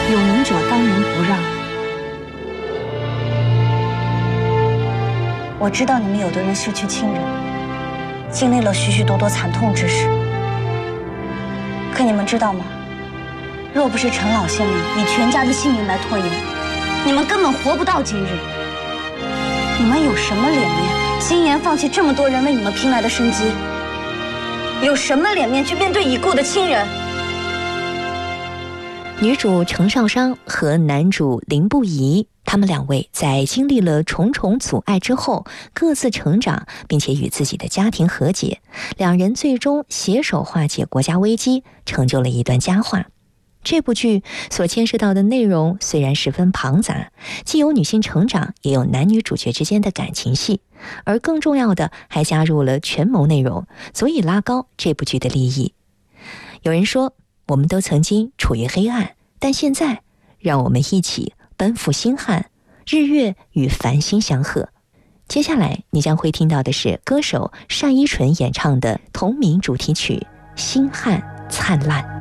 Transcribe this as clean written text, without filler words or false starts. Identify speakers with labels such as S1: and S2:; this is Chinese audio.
S1: 有能者当仁不让。我知道你们有的人失去亲人，经历了许许多多惨痛之事，可你们知道吗？若不是陈老县令以全家的性命来拖延，你们根本活不到今日。你们有什么脸面轻言放弃这么多人为你们拼来的生机？有什么脸面去面对已故的亲人？
S2: 女主程少商和男主林不疑，他们两位在经历了重重阻碍之后，各自成长，并且与自己的家庭和解，两人最终携手化解国家危机，成就了一段佳话。这部剧所牵涉到的内容虽然十分庞杂，既有女性成长，也有男女主角之间的感情戏，而更重要的还加入了权谋内容，足以拉高这部剧的利益。有人说，我们都曾经处于黑暗，但现在让我们一起奔赴星汉，日月与繁星相和。接下来你将会听到的是歌手单依纯演唱的同名主题曲《星汉灿烂》。